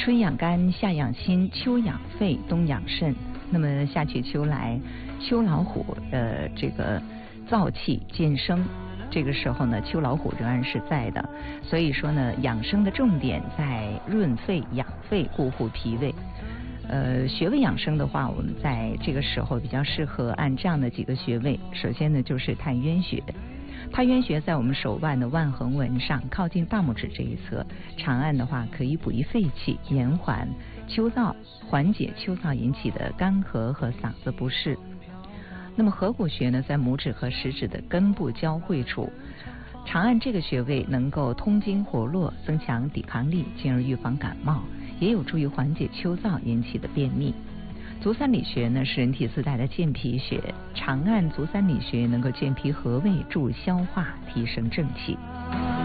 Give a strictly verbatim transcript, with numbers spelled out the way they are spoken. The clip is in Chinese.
春养肝，夏养心，秋养肺，冬养肾。那么夏去秋来，秋老虎呃这个燥气渐生，这个时候呢，秋老虎仍然是在的。所以说呢，养生的重点在润肺、养肺、固护脾胃。呃，穴位养生的话，我们在这个时候比较适合按这样的几个穴位。首先呢，就是太渊穴。太渊穴在我们手腕的腕横纹上，靠近大拇指这一侧。长按的话，可以补益肺气，延缓秋燥，缓解秋燥引起的干咳和嗓子不适。那么合谷穴呢，在拇指和食指的根部交汇处。长按这个穴位能够通经活络，增强抵抗力，进而预防感冒，也有助于缓解秋燥引起的便秘。足三里穴呢是人体自带的健脾穴，长按足三里穴能够健脾和胃，助消化，提升正气。